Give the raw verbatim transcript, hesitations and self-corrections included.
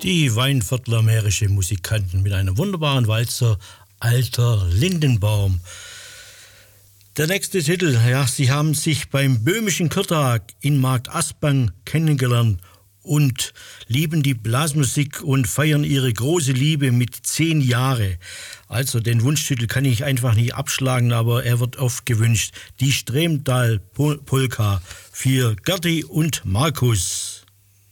Die Weinviertler mährische Musikanten mit einem wunderbaren Walzer Alter Lindenbaum. Der nächste Titel, ja, sie haben sich beim Böhmischen Kirtag in Markt Aspang kennengelernt und lieben die Blasmusik und feiern ihre große Liebe mit zehn Jahre. Also den Wunschtitel kann ich einfach nicht abschlagen, aber er wird oft gewünscht. Die Stremdal-Polka für Gerti und Markus.